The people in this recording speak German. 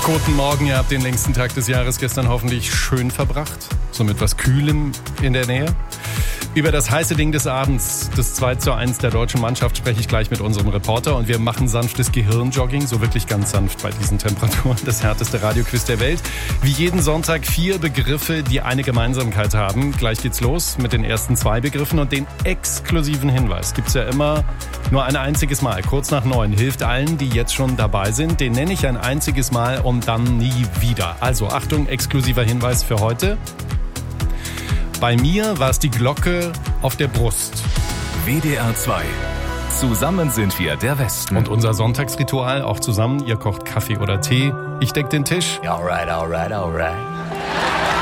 Guten Morgen, ihr habt den längsten Tag des Jahres gestern hoffentlich schön verbracht. So mit was Kühlem in der Nähe. Über das heiße Ding des Abends, das 2:1 der deutschen Mannschaft, spreche ich gleich mit unserem Reporter. Und wir machen sanftes Gehirnjogging, so wirklich ganz sanft bei diesen Temperaturen. Das härteste Radioquiz der Welt. Wie jeden Sonntag 4 Begriffe, die eine Gemeinsamkeit haben. Gleich geht's los mit den ersten 2 Begriffen. Und den exklusiven Hinweis gibt's ja immer nur ein einziges Mal. Kurz nach 9 hilft allen, die jetzt schon dabei sind. Den nenne ich ein einziges Mal und dann nie wieder. Also Achtung, exklusiver Hinweis für heute. Bei mir war es die Glocke auf der Brust. WDR 2. Zusammen sind wir der Westen. Und unser Sonntagsritual auch zusammen. Ihr kocht Kaffee oder Tee. Ich deck den Tisch. Alright.